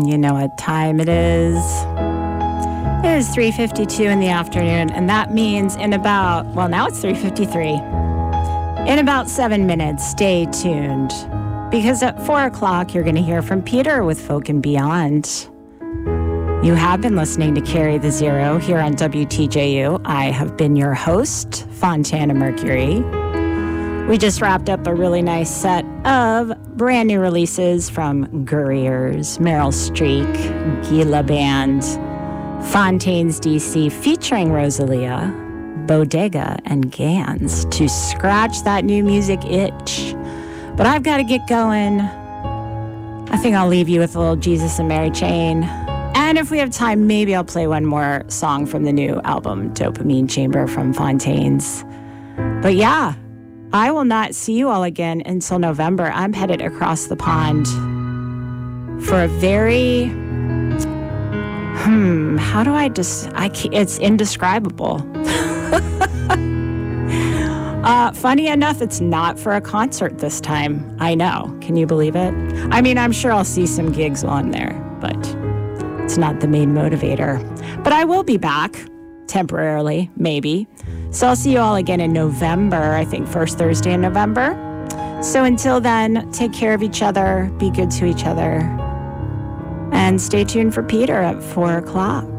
You know what time it is. It is 3:52 in the afternoon, and that means now it's 3:53. In about 7 minutes, stay tuned, because at 4 o'clock, you're going to hear from Peter with Folk and Beyond. You have been listening to Carry the Zero here on WTJU. I have been your host, Fontana Mercury. We just wrapped up a really nice set of brand new releases from Gurriers, Meryl Streak, Gila Band, Fontaines DC featuring Rosalia, Bodega, and Gans to scratch that new music itch. But I've got to get going. I think I'll leave you with a little Jesus and Mary Chain. And if we have time, maybe I'll play one more song from the new album, Dopamine Chamber from Fontaines. But yeah, I will not see you all again until November. I'm headed across the pond for a very, it's indescribable. Funny enough, it's not for a concert this time. I know. Can you believe it? I mean, I'm sure I'll see some gigs on there, but it's not the main motivator. But I will be back temporarily, maybe. So I'll see you all again in November, I think first Thursday in November. So until then, take care of each other, be good to each other, and stay tuned for Peter at 4 o'clock.